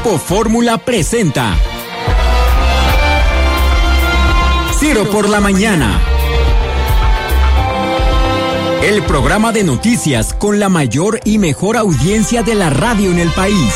Grupo Fórmula presenta Ciro por la Mañana, el programa de noticias con la mayor y mejor audiencia de la radio en el país.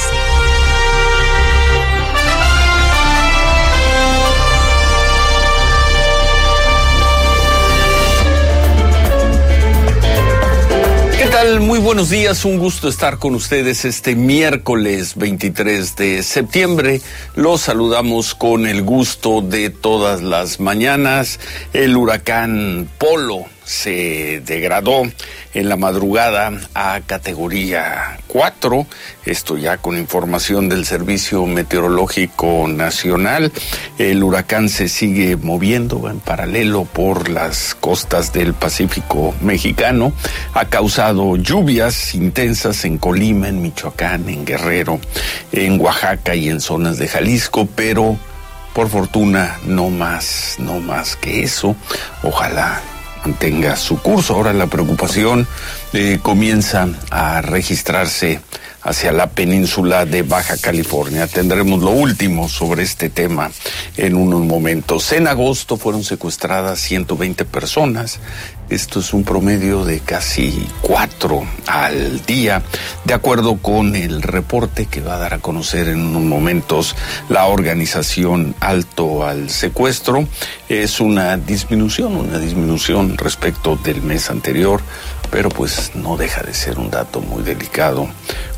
¿Qué tal? Muy buenos días, un gusto estar con ustedes este miércoles 23 de septiembre. Los saludamos con el gusto de todas las mañanas. El huracán Polo se degradó en la madrugada a categoría 4, esto ya con información del Servicio Meteorológico Nacional. El huracán se sigue moviendo en paralelo por las costas del Pacífico mexicano, ha causado lluvias intensas en Colima, en Michoacán, en Guerrero, en Oaxaca y en zonas de Jalisco, pero por fortuna no más que eso. Ojalá mantenga su curso. Ahora la preocupación comienza a registrarse hacia la península de Baja California. Tendremos lo último sobre este tema en unos momentos. En agosto fueron secuestradas 120 personas. Esto es un promedio de casi 4 al día, de acuerdo con el reporte que va a dar a conocer en unos momentos la organización Alto al Secuestro. Es una disminución respecto del mes anterior, pero pues no deja de ser un dato muy delicado.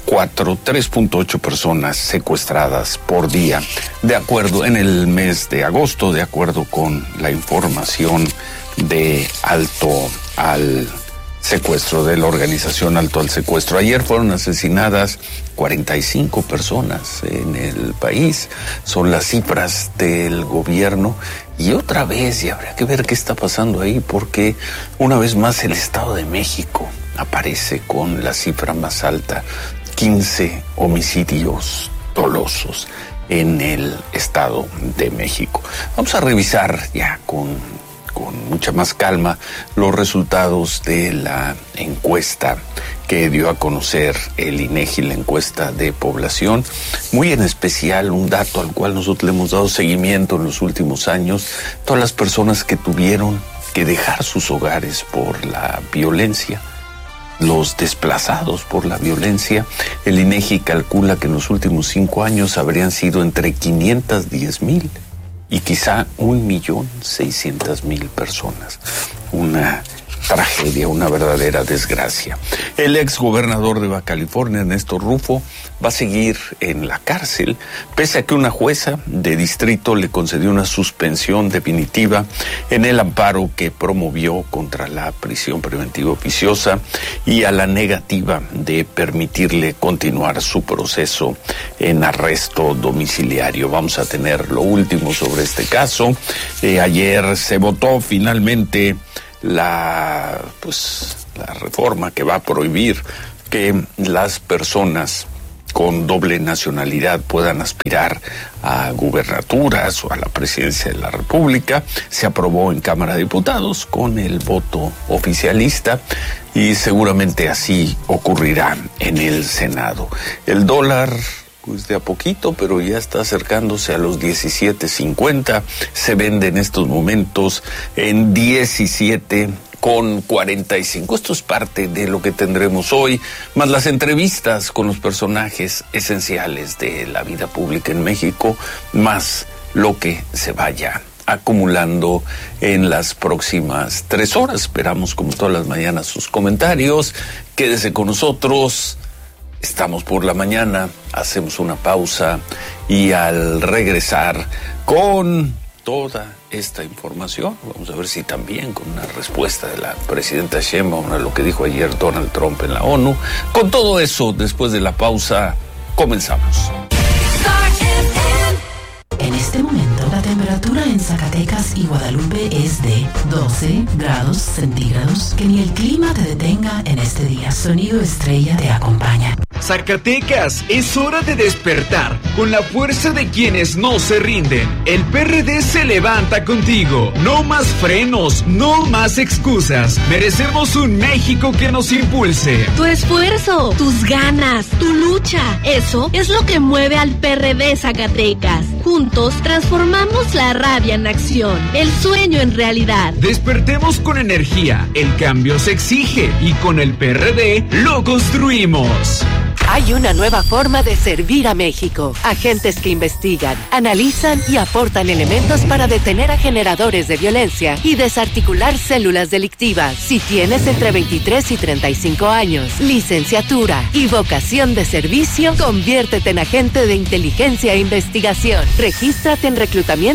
3.8 personas secuestradas por día, de acuerdo en el mes de agosto, de acuerdo con la información de Alto al Secuestro, de la organización Alto al Secuestro. Ayer fueron asesinadas 45 personas en el país, son las cifras del gobierno. Y otra vez, y habría que ver qué está pasando ahí, porque una vez más el Estado de México aparece con la cifra más alta, 15 homicidios dolosos en el Estado de México. Vamos a revisar ya con mucha más calma los resultados de la encuesta que dio a conocer el INEGI, la encuesta de población, muy en especial un dato al cual nosotros le hemos dado seguimiento en los últimos años: todas las personas que tuvieron que dejar sus hogares por la violencia, los desplazados por la violencia. El INEGI calcula que en los últimos 5 años habrían sido entre 510,000 y quizá 1,600,000 personas. Una tragedia, una verdadera desgracia. El exgobernador de Baja California, Néstor Rufo, va a seguir en la cárcel, pese a que una jueza de distrito le concedió una suspensión definitiva en el amparo que promovió contra la prisión preventiva oficiosa y a la negativa de permitirle continuar su proceso en arresto domiciliario. Vamos a tener lo último sobre este caso. Ayer se votó finalmente la reforma que va a prohibir que las personas con doble nacionalidad puedan aspirar a gubernaturas o a la presidencia de la República. Se aprobó en Cámara de Diputados con el voto oficialista y seguramente así ocurrirá en el Senado. El dólar, pues de a poquito, pero ya está acercándose a los 17.50. Se vende en estos momentos en 17,45. Esto es parte de lo que tendremos hoy, más las entrevistas con los personajes esenciales de la vida pública en México, más lo que se vaya acumulando en las próximas 3 horas. Esperamos, como todas las mañanas, sus comentarios. Quédese con nosotros. Estamos por la mañana, hacemos una pausa y al regresar con toda esta información, vamos a ver si también con una respuesta de la presidenta Sheinbaum a lo que dijo ayer Donald Trump en la ONU. Con todo eso, después de la pausa, comenzamos. En este momento, la temperatura en Zacatecas y Guadalupe es de 12 grados centígrados. Que ni el clima te detenga en este día. Sonido Estrella te acompaña. Zacatecas, es hora de despertar con la fuerza de quienes no se rinden. El PRD se levanta contigo. No más frenos, no más excusas. Merecemos un México que nos impulse. Tu esfuerzo, tus ganas, tu lucha, eso es lo que mueve al PRD Zacatecas. Juntos transformamos la rabia en acción, el sueño en realidad. Despertemos con energía. El cambio se exige y con el PRD lo construimos. Hay una nueva forma de servir a México. Agentes que investigan, analizan y aportan elementos para detener a generadores de violencia y desarticular células delictivas. Si tienes entre 23 y 35 años, licenciatura y vocación de servicio, conviértete en agente de inteligencia e investigación. Regístrate en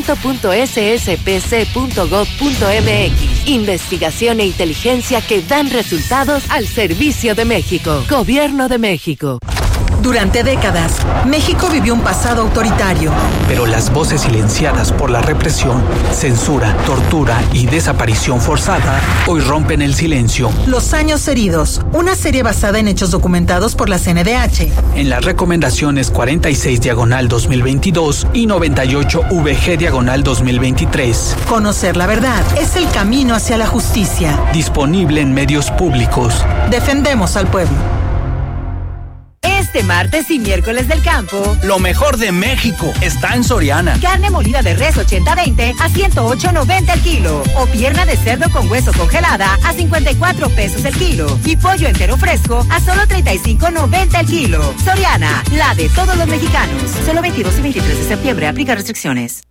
reclutamiento.sspc.gov.mx. Investigación e inteligencia que dan resultados al servicio de México. Gobierno de México. Durante décadas, México vivió un pasado autoritario. Pero las voces silenciadas por la represión, censura, tortura y desaparición forzada hoy rompen el silencio. Los años heridos, una serie basada en hechos documentados por la CNDH. En las recomendaciones 46/2022 y 98VG/2023. Conocer la verdad es el camino hacia la justicia. Disponible en medios públicos. Defendemos al pueblo. Este martes y miércoles del campo, lo mejor de México está en Soriana. Carne molida de res 80-20 a 108.90 el kilo. O pierna de cerdo con hueso congelada a 54 pesos el kilo. Y pollo entero fresco a solo 35.90 el kilo. Soriana, la de todos los mexicanos. Solo 22 y 23 de septiembre. Aplica restricciones.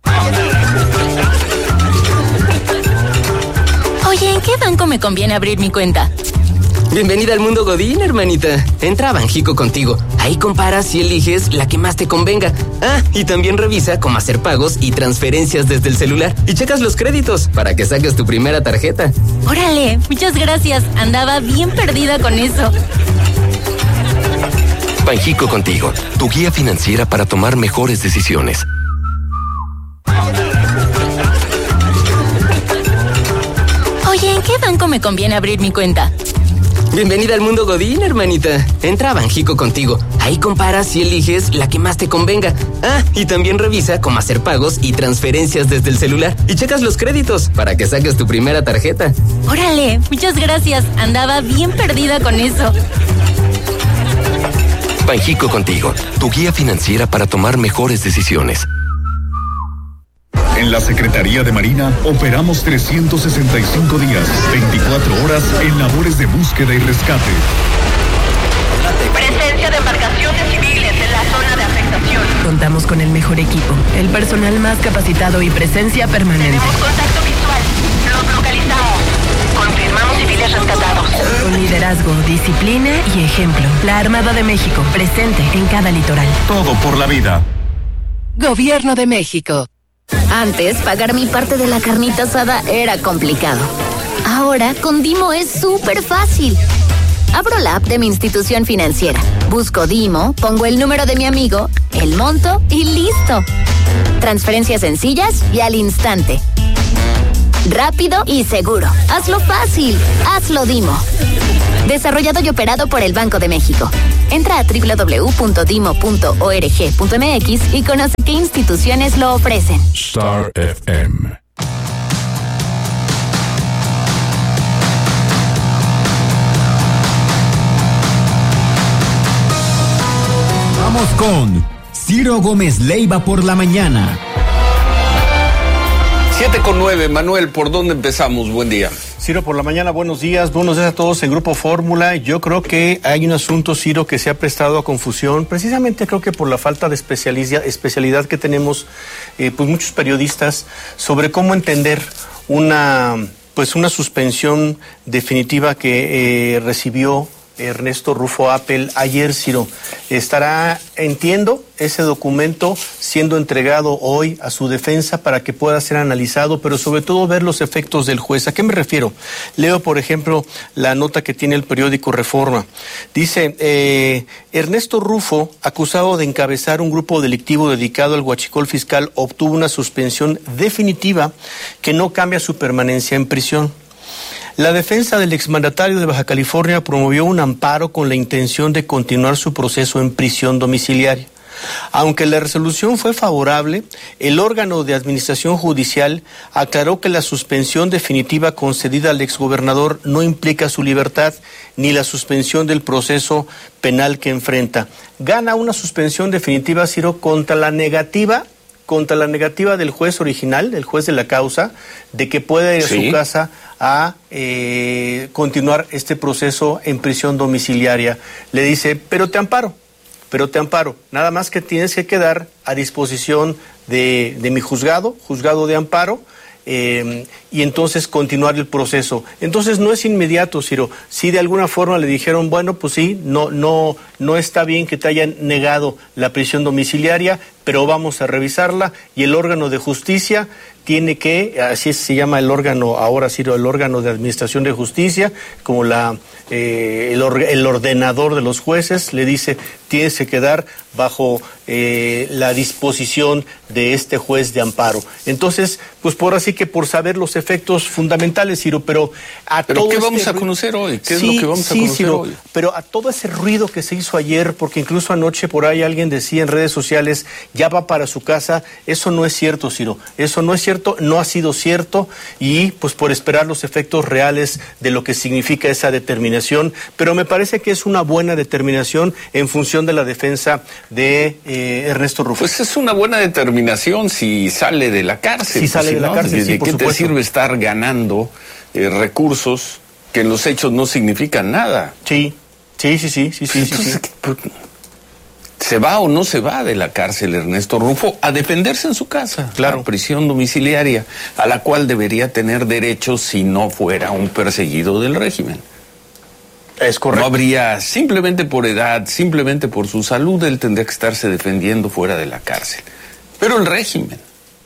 Oye, ¿en qué banco me conviene abrir mi cuenta? Bienvenida al mundo Godín, hermanita. Entra a Banjico contigo. Ahí comparas y eliges la que más te convenga. Ah, y también revisa cómo hacer pagos y transferencias desde el celular. Y checas los créditos para que saques tu primera tarjeta. Órale, muchas gracias. Andaba bien perdida con eso. Banjico contigo, tu guía financiera para tomar mejores decisiones. Oye, ¿en qué banco me conviene abrir mi cuenta? Bienvenida al mundo Godín, hermanita. Entra a Banjico contigo. Ahí comparas y eliges la que más te convenga. Ah, y también revisa cómo hacer pagos y transferencias desde el celular. Y checas los créditos para que saques tu primera tarjeta. Órale, muchas gracias. Andaba bien perdida con eso. Banjico contigo, tu guía financiera para tomar mejores decisiones. En la Secretaría de Marina operamos 365 días, 24 horas en labores de búsqueda y rescate. Presencia de embarcaciones civiles en la zona de afectación. Contamos con el mejor equipo, el personal más capacitado y presencia permanente. Tenemos contacto visual. Los localizamos. Confirmamos civiles rescatados. Con liderazgo, disciplina y ejemplo. La Armada de México, presente en cada litoral. Todo por la vida. Gobierno de México. Antes, pagar mi parte de la carnita asada era complicado. Ahora, con Dimo es súper fácil. Abro la app de mi institución financiera, busco Dimo, pongo el número de mi amigo, el monto y listo. Transferencias sencillas y al instante. Rápido y seguro. Hazlo fácil. Hazlo Dimo. Desarrollado y operado por el Banco de México. Entra a www.dimo.org.mx y conoce qué instituciones lo ofrecen. Star FM. Vamos con Ciro Gómez Leiva por la mañana. 7:09, Manuel, ¿por dónde empezamos? Buen día. Ciro, por la mañana, buenos días a todos en Grupo Fórmula. Yo creo que hay un asunto, Ciro, que se ha prestado a confusión, precisamente creo que por la falta de especialidad que tenemos, pues muchos periodistas, sobre cómo entender una suspensión definitiva que recibió Ernesto Rufo Appel ayer, Ciro. Estará, entiendo, ese documento siendo entregado hoy a su defensa para que pueda ser analizado, pero sobre todo ver los efectos del juez. ¿A qué me refiero? Leo, por ejemplo, la nota que tiene el periódico Reforma. Dice, Ernesto Rufo, acusado de encabezar un grupo delictivo dedicado al huachicol fiscal, obtuvo una suspensión definitiva que no cambia su permanencia en prisión. La defensa del exmandatario de Baja California promovió un amparo con la intención de continuar su proceso en prisión domiciliaria. Aunque la resolución fue favorable, el órgano de administración judicial aclaró que la suspensión definitiva concedida al exgobernador no implica su libertad ni la suspensión del proceso penal que enfrenta. Gana una suspensión definitiva, Ciro, contra la negativa del juez original, del juez de la causa, de que pueda ir a su casa a continuar este proceso en prisión domiciliaria. Le dice, pero te amparo, nada más que tienes que quedar a disposición de mi juzgado de amparo, y entonces continuar el proceso. Entonces no es inmediato, Ciro. Si de alguna forma le dijeron, bueno, pues sí, no está bien que te hayan negado la prisión domiciliaria, pero vamos a revisarla, y el órgano de justicia tiene que, así se llama el órgano ahora, Ciro, el órgano de administración de justicia, como el ordenador de los jueces, le dice, tienes que quedar bajo la disposición de este juez de amparo. Entonces, pues por así que por saber los efectos fundamentales, Ciro, pero ¿qué vamos a conocer hoy? ¿Qué es lo que vamos a conocer Ciro, hoy? Pero a todo ese ruido que se hizo ayer, porque incluso anoche por ahí alguien decía en redes sociales, ya va para su casa, eso no es cierto, Ciro, eso no es cierto, no ha sido cierto, y pues por esperar los efectos reales de lo que significa esa determinación, pero me parece que es una buena determinación en función de la defensa de Ernesto Rufo. Pues es una buena determinación si sale de la cárcel. Si sale de la cárcel, sí, ¿de qué te sirve estar ganando recursos que en los hechos no significan nada? Sí. Entonces, ¿se va o no se va de la cárcel Ernesto Rufo a defenderse en su casa? Claro. A prisión domiciliaria, a la cual debería tener derecho si no fuera un perseguido del régimen. Es correcto. No habría, simplemente por edad, simplemente por su salud, él tendría que estarse defendiendo fuera de la cárcel. Pero el régimen,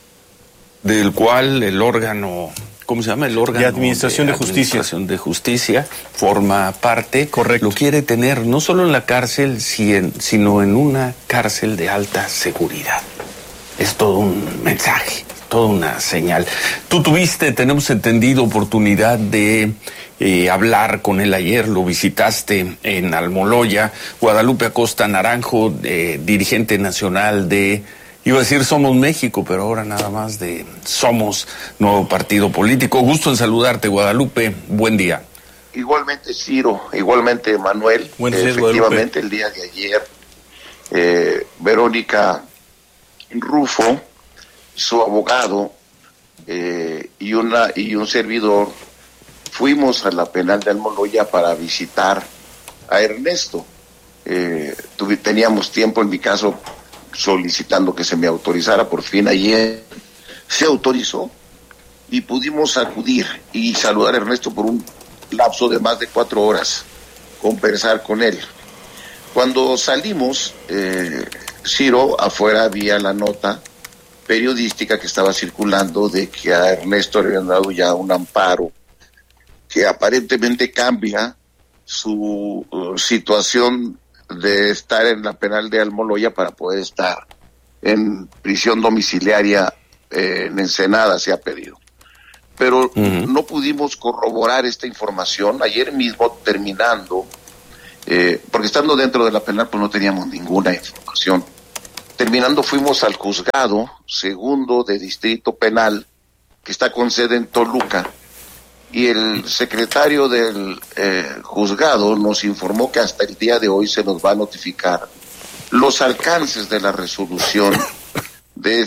del cual el órgano, ¿cómo se llama? El órgano de Administración de Justicia forma parte. Correcto. Lo quiere tener no solo en la cárcel, sino en una cárcel de alta seguridad. Es todo un mensaje, toda una señal. Tú tenemos entendido, oportunidad de hablar con él ayer, lo visitaste en Almoloya. Guadalupe Acosta Naranjo, dirigente nacional de, iba a decir Somos México, pero ahora nada más de Somos, nuevo partido político. Gusto en saludarte, Guadalupe, buen día. Igualmente, Ciro, igualmente, Manuel. Efectivamente, el día de ayer, Verónica Rufo, su abogado, y un servidor, fuimos a la penal de Almoloya para visitar a Ernesto. Teníamos tiempo, en mi caso, solicitando que se me autorizara. Por fin ayer se autorizó y pudimos acudir y saludar a Ernesto por un lapso de más de 4 horas, conversar con él. Cuando salimos, Ciro, afuera había la nota periodística que estaba circulando de que a Ernesto le habían dado ya un amparo que aparentemente cambia su situación de estar en la penal de Almoloya para poder estar en prisión domiciliaria en Ensenada, se ha pedido. Pero no pudimos corroborar esta información. Ayer mismo, terminando, porque estando dentro de la penal pues no teníamos ninguna información. Terminando, fuimos al juzgado segundo de distrito penal, que está con sede en Toluca, y el secretario del juzgado nos informó que hasta el día de hoy se nos va a notificar los alcances de la resolución de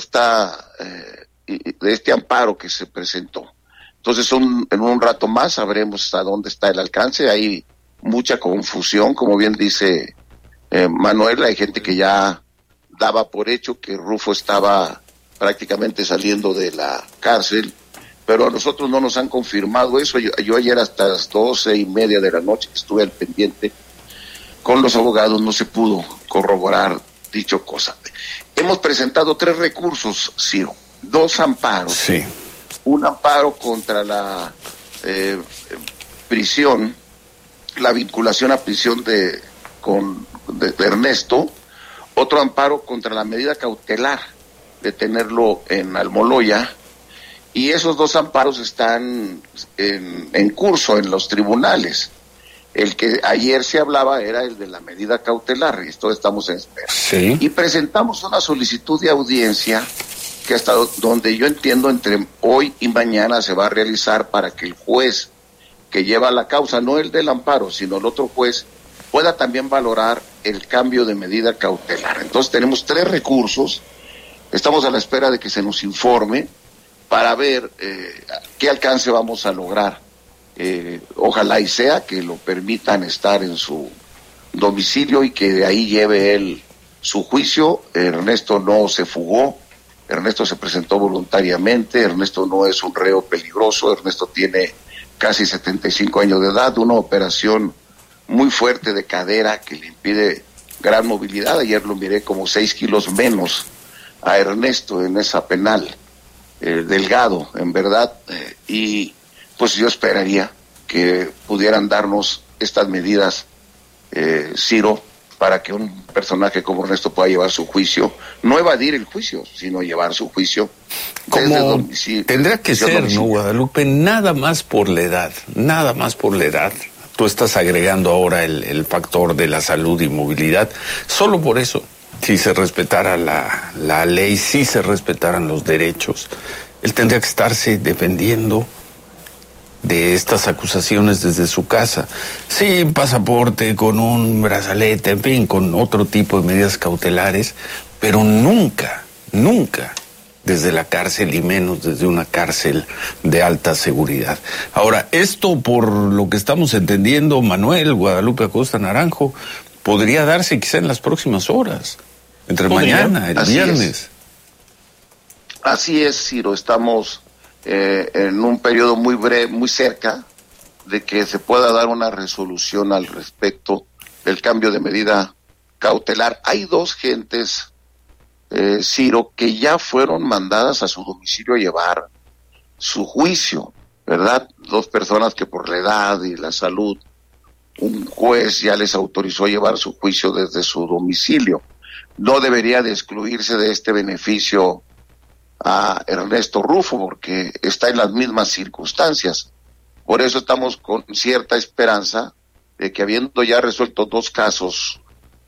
este amparo que se presentó. Entonces, en un rato más sabremos hasta dónde está el alcance. Hay mucha confusión, como bien dice Manuel. Hay gente que ya daba por hecho que Rufo estaba prácticamente saliendo de la cárcel, pero a nosotros no nos han confirmado eso. Yo ayer hasta las 12:30 de la noche estuve al pendiente con los abogados, no se pudo corroborar dicho cosa. Hemos presentado 3 recursos, Ciro, 2 amparos. Sí. Un amparo contra la prisión, la vinculación a prisión de Ernesto, otro amparo contra la medida cautelar de tenerlo en Almoloya, y esos 2 amparos están en curso en los tribunales. El que ayer se hablaba era el de la medida cautelar, y esto estamos en espera. Sí. Y presentamos una solicitud de audiencia que hasta donde yo entiendo entre hoy y mañana se va a realizar para que el juez que lleva la causa, no el del amparo, sino el otro juez, pueda también valorar el cambio de medida cautelar. Entonces tenemos 3 recursos, estamos a la espera de que se nos informe para ver qué alcance vamos a lograr. Ojalá y sea que lo permitan estar en su domicilio y que de ahí lleve él su juicio. Ernesto no se fugó, Ernesto se presentó voluntariamente, Ernesto no es un reo peligroso, Ernesto tiene casi 75 años de edad, una operación muy fuerte de cadera que le impide gran movilidad. Ayer lo miré como 6 kilos menos a Ernesto en esa penal, delgado en verdad, y pues yo esperaría que pudieran darnos estas medidas, Ciro, para que un personaje como Ernesto pueda llevar su juicio, no evadir el juicio, sino llevar su juicio desde domicilio. Tendrá que ser, ¿no, Guadalupe? Nada más por la edad, nada más por la edad. Tú estás agregando ahora el factor de la salud y movilidad. Solo por eso, si se respetara la ley, si se respetaran los derechos, él tendría que estarse defendiendo de estas acusaciones desde su casa, sin pasaporte, con un brazalete, en fin, con otro tipo de medidas cautelares, pero nunca desde la cárcel, y menos desde una cárcel de alta seguridad. Ahora, esto, por lo que estamos entendiendo, Manuel, Guadalupe Acosta Naranjo, podría darse quizá en las próximas horas, entre mañana, el viernes. Así es, Ciro, estamos en un periodo muy breve, muy cerca de que se pueda dar una resolución al respecto del cambio de medida cautelar. Hay 2 gentes, Ciro, que ya fueron mandadas a su domicilio a llevar su juicio, ¿verdad? 2 personas que por la edad y la salud, un juez ya les autorizó llevar su juicio desde su domicilio. No debería de excluirse de este beneficio a Ernesto Rufo, porque está en las mismas circunstancias. Por eso estamos con cierta esperanza de que, habiendo ya resuelto 2 casos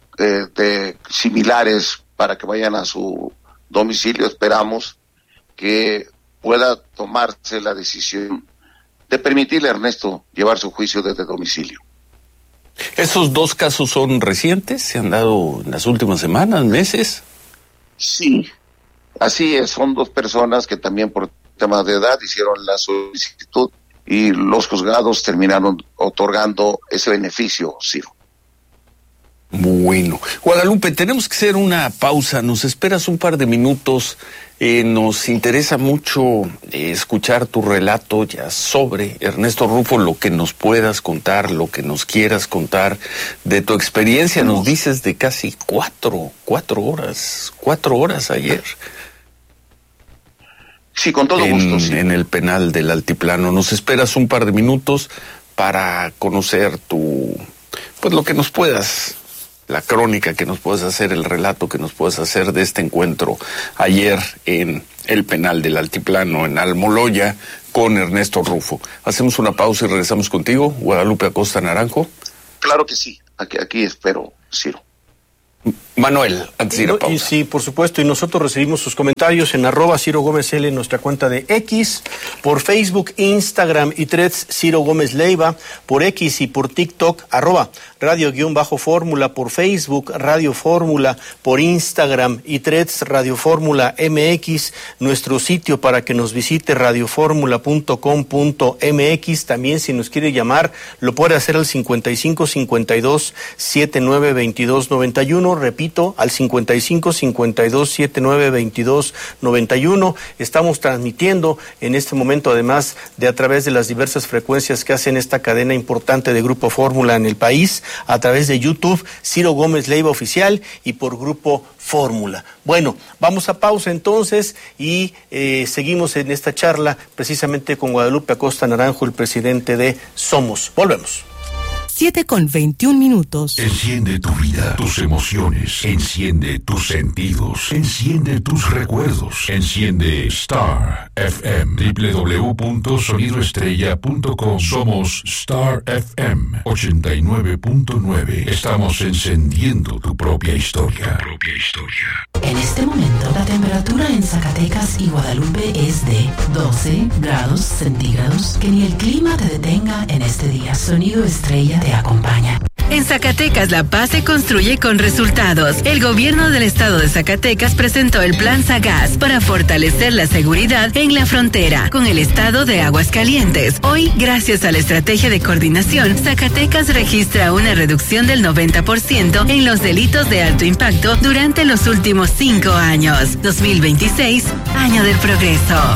similares para que vayan a su domicilio, esperamos que pueda tomarse la decisión de permitirle a Ernesto llevar su juicio desde domicilio. ¿Esos 2 casos son recientes? ¿Se han dado en las últimas semanas, meses? Sí. Así es, son 2 personas que también por temas de edad hicieron la solicitud y los juzgados terminaron otorgando ese beneficio, Ciro. Bueno, Guadalupe, tenemos que hacer una pausa, nos esperas un par de minutos, nos interesa mucho escuchar tu relato ya sobre Ernesto Rufo, lo que nos puedas contar, lo que nos quieras contar de tu experiencia. Nos dices de casi 4 horas ayer. Sí, con todo gusto. Sí. En el penal del Altiplano. Nos esperas un par de minutos para conocer pues lo que nos puedas, la crónica que nos puedas hacer, el relato que nos puedas hacer de este encuentro ayer en el penal del Altiplano, en Almoloya, con Ernesto Rufo. Hacemos una pausa y regresamos contigo, Guadalupe Acosta Naranjo. Claro que sí, aquí espero, Ciro. Manuel, antes de ir a pausa. Y sí, por supuesto, y nosotros recibimos sus comentarios en @CiroGómezL, en nuestra cuenta de X, por Facebook, Instagram y Threads, Ciro Gómez Leiva, por X y por TikTok, @radio_fórmula, por Facebook, Radio Fórmula, por Instagram y Threads, Radio Fórmula MX, nuestro sitio para que nos visite, radioformula.com.mx. También, si nos quiere llamar, lo puede hacer al 55 52 79 22 91. Repito, al 55 52 79 22 91. Estamos transmitiendo en este momento, además de a través de las diversas frecuencias que hacen esta cadena importante de Grupo Fórmula en el país, a través de YouTube, Ciro Gómez Leiva Oficial, y por Grupo Fórmula. Bueno, vamos a pausa entonces y seguimos en esta charla precisamente con Guadalupe Acosta Naranjo, el presidente de Somos. Volvemos. 7:21. Enciende tu vida, tus emociones, enciende tus sentidos, enciende tus recuerdos, enciende Star FM, www.sonidoestrella.com. Somos Star FM 89.9. Estamos encendiendo tu propia historia. En este momento, la temperatura en Zacatecas y Guadalupe es de 12 grados centígrados. Que ni el clima te detenga en este día. Sonido Estrella te acompaña. En Zacatecas, la paz se construye con resultados. El gobierno del estado de Zacatecas presentó el Plan Sagaz para fortalecer la seguridad en la frontera con el estado de Aguascalientes. Hoy, gracias a la estrategia de coordinación, Zacatecas registra una reducción del 90% en los delitos de alto impacto durante los últimos 5 años. 2026, año del progreso.